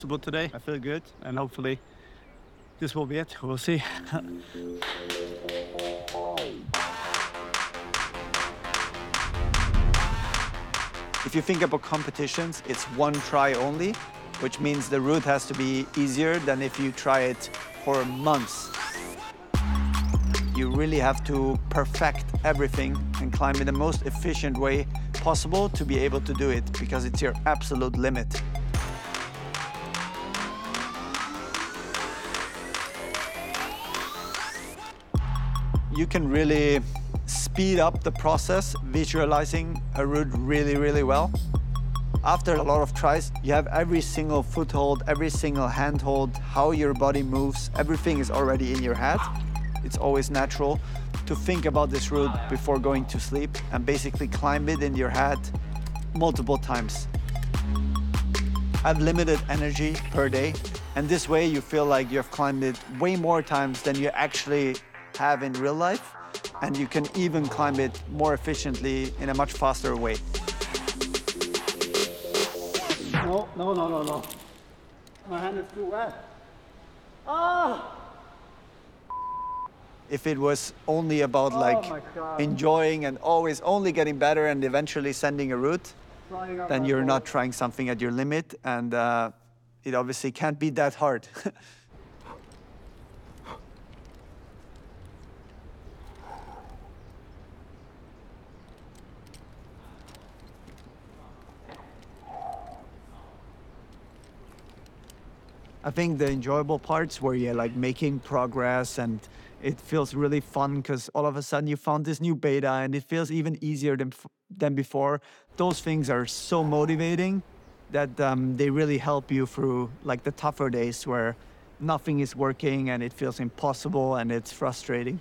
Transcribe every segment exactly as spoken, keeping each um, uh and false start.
today. I feel good, and hopefully this will be it. We'll see. If you think about competitions, it's one try only, which means the route has to be easier than if you try it for months. You really have to perfect everything and climb in the most efficient way possible to be able to do it, because it's your absolute limit. You can really speed up the process, visualizing a route really, really well. After a lot of tries, you have every single foothold, every single handhold, how your body moves, everything is already in your head. It's always natural to think about this route before going to sleep and basically climb it in your head multiple times. I have limited energy per day, and this way you feel like you've climbed it way more times than you actually have in real life, and you can even climb it more efficiently in a much faster way. No, no, no, no, no. My hand is too wet. Ah! If it was only about like enjoying and always only getting better and eventually sending a route, then you're not trying something at your limit, and uh, it obviously can't be that hard. I think the enjoyable parts where you're like making progress and it feels really fun because all of a sudden you found this new beta and it feels even easier than, than before. Those things are so motivating that um, they really help you through like the tougher days where nothing is working and it feels impossible and it's frustrating.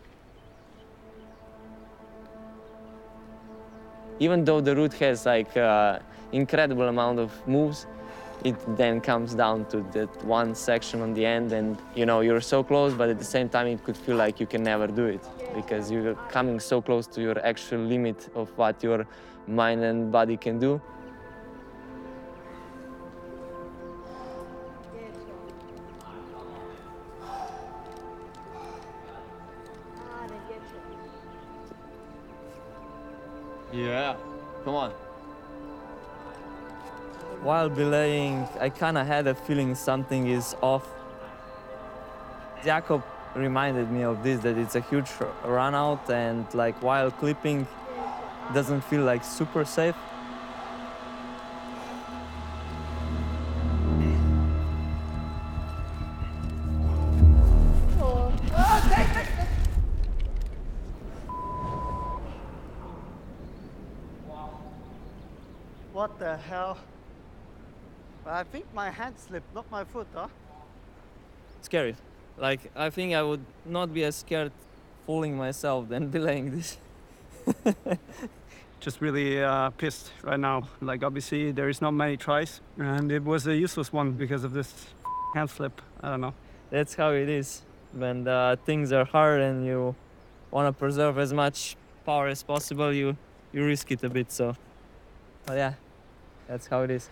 Even though the route has like uh, incredible amount of moves, it then comes down to that one section on the end, and you know, you're so close, but at the same time it could feel like you can never do it because you're coming so close to your actual limit of what your mind and body can do. Yeah, come on. While belaying, I kind of had a feeling something is off. Jakob reminded me of this, that it's a huge run out, and like while clipping doesn't feel like super safe. What the hell? I think my hand slipped, not my foot, huh? Scary. Like, I think I would not be as scared fooling myself than belaying this. Just really uh, pissed right now. Like, obviously, there is not many tries, and it was a useless one because of this hand slip. I don't know. That's how it is. When uh, things are hard and you want to preserve as much power as possible, you, you risk it a bit, so. But yeah, that's how it is.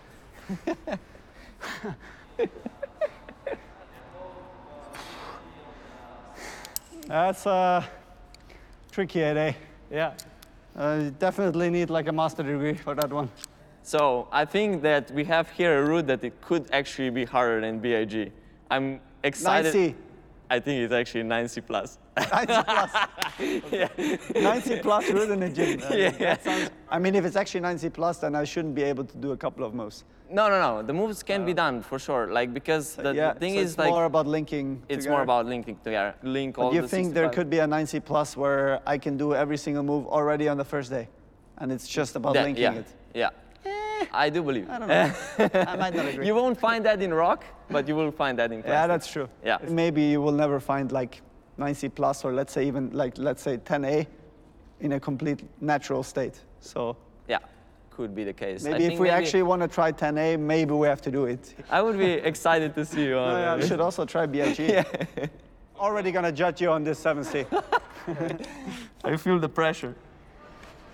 That's uh, tricky, eh? Yeah. Uh, you definitely need like a master degree for that one. So I think that we have here a route that it could actually be harder than B I G. I'm excited. nine C. I think it's actually nine C plus. nine C plus. Yeah. nine C plus route in the gym. Uh, Yeah. That sounds, I mean, if it's actually nine C plus, then I shouldn't be able to do a couple of moves. No, no, no. The moves can uh, be done for sure. Like because the, yeah, the thing so is it's like more about linking. It's together. more about linking together. Link all but you the think there could be a nine C plus where I can do every single move already on the first day, and it's just about that, linking yeah, it. Yeah. Eh, I do believe. I don't know. I might not agree. You won't find that in rock, but you will find that in plastic. Yeah, that's true. Yeah. Maybe you will never find like nine C plus, or let's say even like let's say ten A in a complete natural state. So yeah, could be the case. Maybe I if think we maybe actually want to try ten A, maybe we have to do it. I would be excited to see you on. Oh, yeah, I should also try B I G. Yeah. Already gonna judge you on this seven C. I feel the pressure.